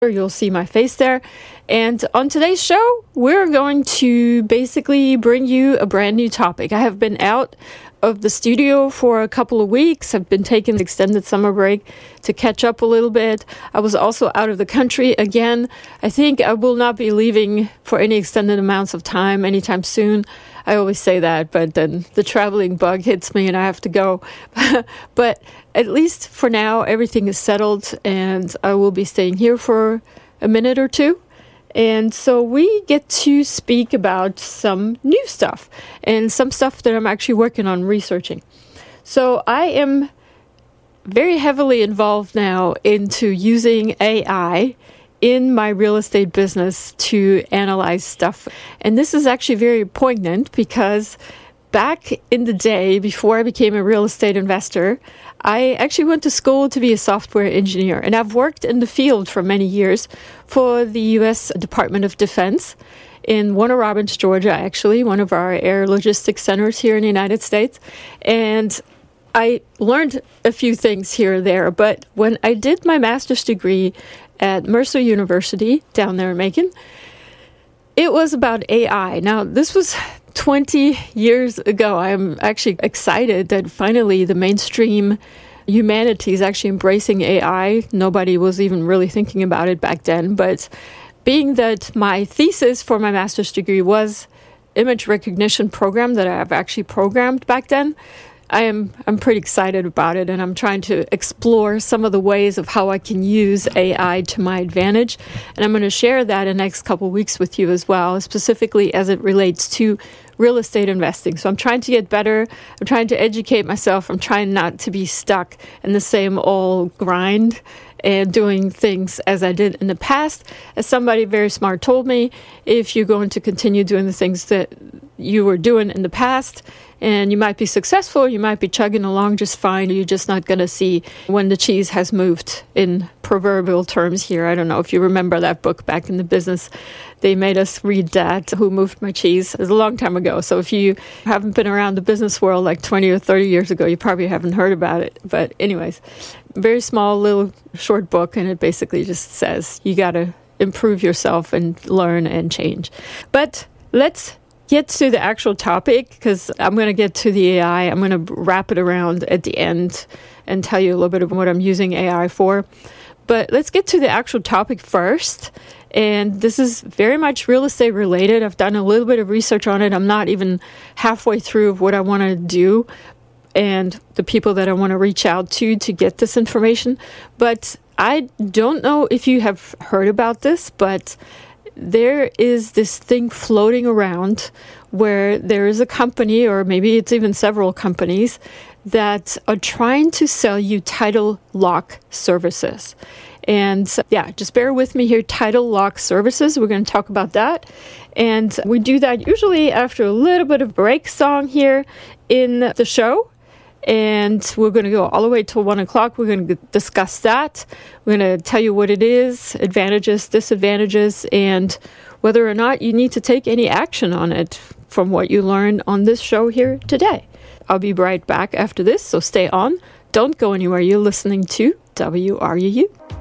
You'll see my face there. And on today's show, we're going to basically bring you a brand new topic. I have been out of the studio for a couple of weeks. I've been taking an extended summer break to catch up a little bit. I was also out of the country again. I think I will not be leaving for any extended amounts of time anytime soon. I always say that, but then the traveling bug hits me and I have to go. But at least for now, everything is settled and I will be staying here for a minute or two. And so we get to speak about some new stuff and some stuff that I'm actually working on researching. So I am very heavily involved now into using AI in my real estate business to analyze stuff. And this is actually very poignant because back in the day, before I became a real estate investor, I actually went to school to be a software engineer. And I've worked in the field for many years for the U.S. Department of Defense in Warner Robins, Georgia, actually, one of our air logistics centers here in the United States. And I learned a few things here and there. But when I did my master's degree at Mercer University down there in Macon, it was about AI. Now, this was 20 years ago. I'm actually excited that finally the mainstream humanity is actually embracing AI. Nobody was even really thinking about it back then. But being that my thesis for my master's degree was image recognition program that I've actually programmed back then, I'm pretty excited about it, and I'm trying to explore some of the ways of how I can use AI to my advantage. And I'm going to share that in the next couple of weeks with you as well, specifically as it relates to real estate investing. So I'm trying to get better. I'm trying to educate myself. I'm trying not to be stuck in the same old grind and doing things as I did in the past. As somebody very smart told me, if you're going to continue doing the things that you were doing in the past, and you might be successful, you might be chugging along just fine, you're just not going to see when the cheese has moved in proverbial terms here. I don't know if you remember that book back in the business. They made us read that, Who Moved My Cheese? It was a long time ago. So if you haven't been around the business world like 20 or 30 years ago, you probably haven't heard about it. But anyways, very small, little short book, and it basically just says you got to improve yourself and learn and change. But let's get to the actual topic, because I'm going to get to the AI. I'm going to wrap it around at the end and tell you a little bit of what I'm using AI for. But let's get to the actual topic first. And this is very much real estate related. I've done a little bit of research on it. I'm not even halfway through what I want to do and the people that I want to reach out to get this information. But I don't know if you have heard about this, but there is this thing floating around where there is a company, or maybe it's even several companies, that are trying to sell you title lock services. And yeah, just bear with me here, title lock services. We're going to talk about that. And we do that usually after a little bit of break song here in the show. And we're going to go all the way till 1 o'clock. We're going to discuss that. We're going to tell you what it is, advantages, disadvantages, and whether or not you need to take any action on it from what you learned on this show here today. I'll be right back after this, so stay on. Don't go anywhere. You're listening to WRUU.